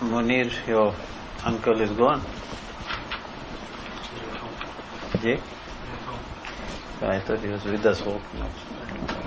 Munir, your uncle is gone? Jay? I thought he was with us all.